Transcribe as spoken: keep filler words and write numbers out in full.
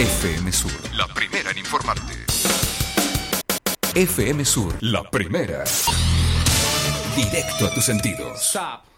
F M Sur, la primera en informarte. F M Sur, la primera. Directo a tus sentidos. Stop.